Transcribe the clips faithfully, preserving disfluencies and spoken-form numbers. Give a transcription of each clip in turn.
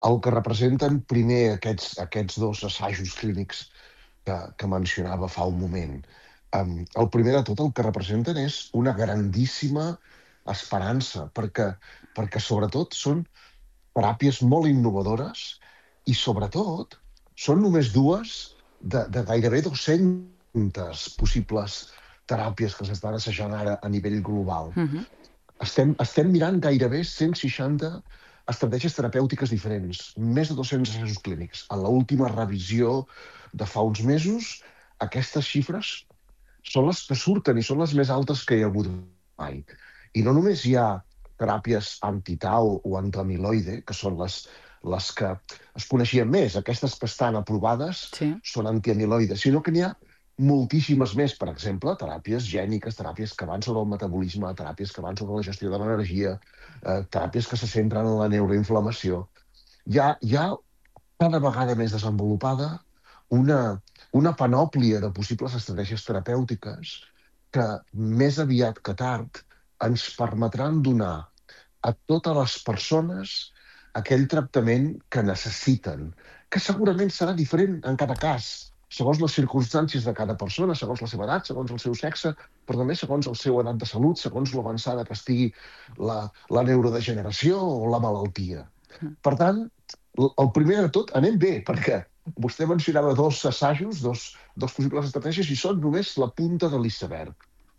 el que representen primer aquests, aquests dos assajos clínics que, que mencionava fa un moment. Um, el primer de tot el que representen és una grandíssima esperança, perquè, perquè sobretot són teràpies molt innovadores i sobretot són només dues de, de gairebé dues-centes possibles teràpies que s'estan assajant ara a nivell global. Mhm. Estem, estem mirant gairebé cent seixanta estratègies terapèutiques diferents, més de dos-cents assajos clínics. En l'última revisió de fa uns mesos, aquestes xifres són les que surten i són les més altes que hi ha hagut mai. I no només hi ha teràpies anti-tau o antamiloide, que són les, les que es coneixien més, aquestes que estan aprovades Sí. són antiamiloides, sinó que n'hi ha moltíssimes més, per exemple, teràpies gèniques, teràpies que van sobre el metabolisme, teràpies que van sobre la gestió de l'energia, eh, teràpies que se centren en la neuroinflamació. Hi ha, hi ha cada vegada més desenvolupada una, una panòplia de possibles estratègies terapèutiques que més aviat que tard ens permetran donar a totes les persones aquell tractament que necessiten, que segurament serà diferent en cada cas, segons les circumstàncies de cada persona, segons la seva edat, segons el seu sexe, però també segons el seu edat de salut, segons l'avançada que estigui la, la neurodegeneració o la malaltia. Per tant, el primer de tot, anem bé, perquè vostè mencionava dos assajos, dos, dos possibles estratègies, i són només la punta de l'iceberg.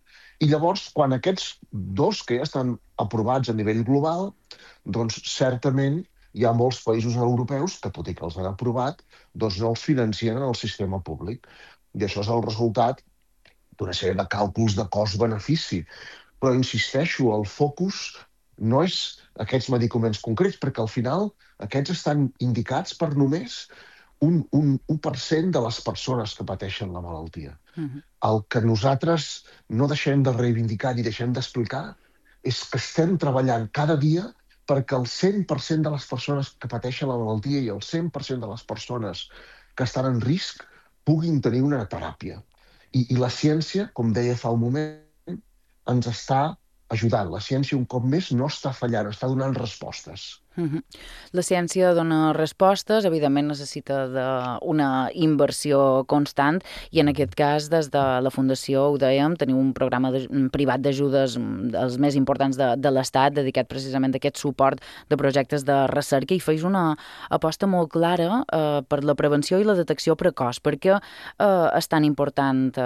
I llavors, quan aquests dos que ja estan aprovats a nivell global, doncs certament hi ha molts països europeus que, tot i que els han aprovat, doncs no els financien en el sistema públic. I això és el resultat d'una sèrie de càlculs de cost-benefici. Però, insisteixo, el focus no és aquests medicaments concrets, perquè al final aquests estan indicats per només un, un un per cent de les persones que pateixen la malaltia. Mhm. El que nosaltres no deixem de reivindicar ni deixem d'explicar és que estem treballant cada dia perquè el cent per cent de les persones que pateixen la malaltia i el cent per cent de les persones que estan en risc puguin tenir una teràpia. I, i la ciència, com deia fa un moment, ens està ajudant. La ciència, un cop més, no està fallant, està donant respostes. Mhm. La ciència dona respostes, evidentment necessita d'una inversió constant i en aquest cas des de la Fundació, ho dèiem, teniu un programa de, privat d'ajudes dels més importants de, de l'Estat dedicat precisament a aquest suport de projectes de recerca i feis una aposta molt clara eh, per la prevenció i la detecció precoç. Per què eh, és tan important eh,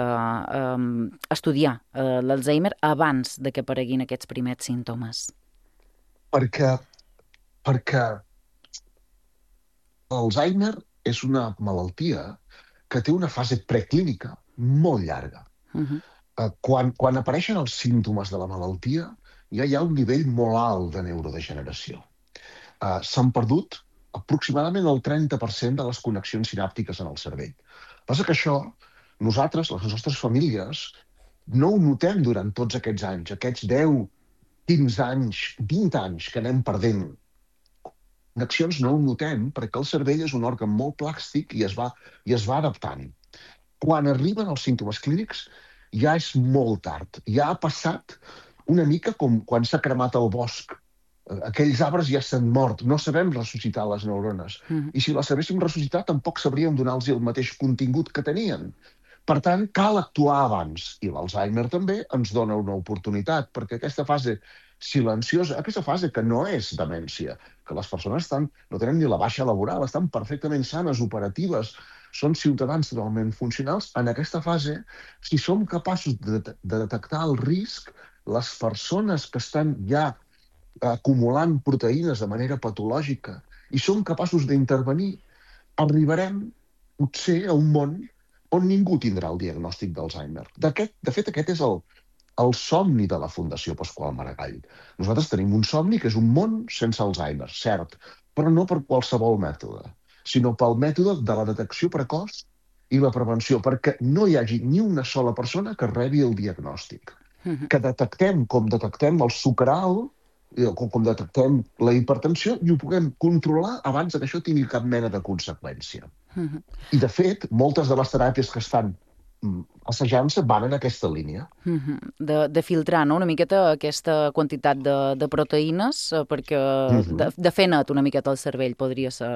eh, estudiar eh, l'Alzheimer abans de que apareguin aquests primers símptomes? Perquè, perquè l'Alzheimer és una malaltia que té una fase preclínica molt llarga. Mhm. Eh, quan, quan apareixen els símptomes de la malaltia, ja hi ha un nivell molt alt de neurodegeneració. Uh, S'han perdut aproximadament el trenta per cent de les connexions sinàptiques en el cervell. Passa que això, nosaltres, les nostres famílies, no ho notem durant tots aquests anys, aquests deu, quinze anys, vint anys que anem perdent connexions, no ho notem perquè el cervell és un òrgan molt plàstic i es va, i es va adaptant. Quan arriben els símptomes clínics, ja és molt tard. Ja ha passat una mica com quan s'ha cremat el bosc. Aquells arbres ja s'han mort, no sabem ressuscitar les neurones. Mhm. I si les sabéssim ressuscitar, tampoc sabríem donar-los el mateix contingut que tenien. Per tant, cal actuar abans. I l'Alzheimer també ens dona una oportunitat, perquè aquesta fase silenciosa, aquesta fase que no és demència, que les persones estan, no tenen ni la baixa laboral, estan perfectament sanes, operatives, són ciutadans totalment funcionals, en aquesta fase, si som capaços de, de detectar el risc, les persones que estan ja acumulant proteïnes de manera patològica i som capaços d'intervenir, arribarem potser a un món on ningú tindrà el diagnòstic d'Alzheimer. D'aquest, de fet, aquest és el, el somni de la Fundació Pasqual Maragall. Nosaltres tenim un somni que és un món sense Alzheimer, cert, però no per qualsevol mètode, sinó pel mètode de la detecció precoç i la prevenció, perquè no hi hagi ni una sola persona que rebi el diagnòstic. Mhm. Que detectem com detectem el sucre alt, com, com detectem la hipertensió i ho puguem controlar abans que això tingui cap mena de conseqüència. Mhm. I, de fet, moltes de les teràpies que estan assajant-se van en aquesta línia. Mm -hmm. de, de filtrar, no?, una miqueta aquesta quantitat de, de proteïnes, perquè Mm -hmm. de, de fer net una miqueta el cervell podria ser.